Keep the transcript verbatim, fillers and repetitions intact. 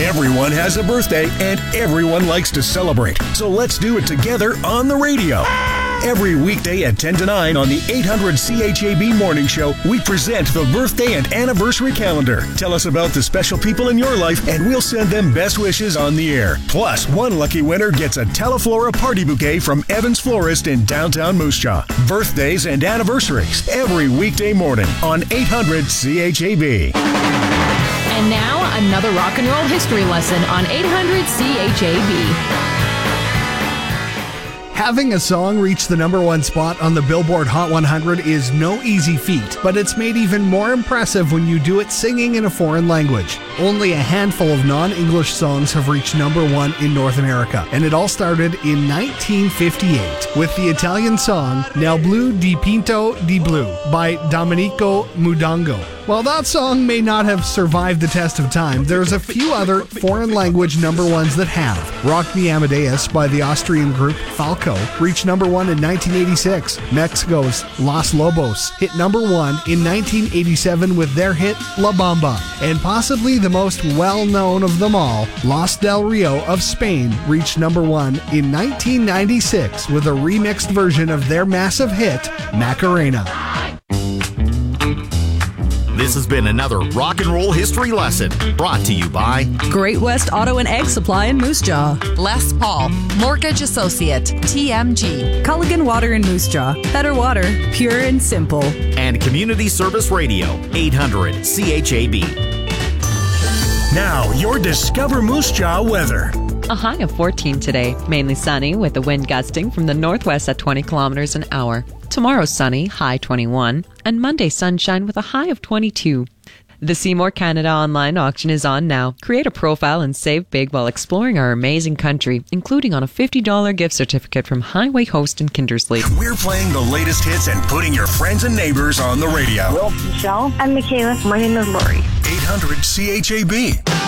Everyone has a birthday and everyone likes to celebrate. So let's do it together on the radio. Every weekday at ten to nine on the eight hundred C H A B Morning Show, we present the birthday and anniversary calendar. Tell us about the special people in your life and we'll send them best wishes on the air. Plus, one lucky winner gets a Teleflora party bouquet from Evans Florist in downtown Moose Jaw. Birthdays and anniversaries every weekday morning on eight hundred C H A B. And now, another rock and roll history lesson on eight hundred C H A B. Having a song reach the number one spot on the Billboard Hot one hundred is no easy feat, but it's made even more impressive when you do it singing in a foreign language. Only a handful of non-English songs have reached number one in North America, and it all started in nineteen fifty-eight with the Italian song Nel Blu di Pinto di Blu by Domenico Mudongo. While that song may not have survived the test of time, there's a few other foreign language number ones that have. Rock Me Amadeus by the Austrian group Falco reached number one in nineteen eighty-six. Mexico's Los Lobos hit number one in nineteen eighty-seven with their hit La Bamba. And possibly the most well-known of them all, Los Del Rio of Spain reached number one in nineteen ninety-six with a remixed version of their massive hit, Macarena. This has been another Rock and Roll History Lesson brought to you by Great West Auto and Egg Supply in Moose Jaw, Les Paul, Mortgage Associate, T M G, Culligan Water in Moose Jaw, better water, pure and simple, and Community Service Radio, eight hundred C H A B. Now, your Discover Moose Jaw weather. A high of fourteen today, mainly sunny with the wind gusting from the northwest at twenty kilometers an hour. Tomorrow sunny, high twenty-one, and Monday sunshine with a high of twenty-two. The Seymour Canada online auction is on now. Create a profile and save big while exploring our amazing country, including on a fifty dollars gift certificate from Highway Host in Kindersley. We're playing the latest hits and putting your friends and neighbors on the radio. Well, Michelle. I'm Michaela. My name is Lori. eight hundred C H A B.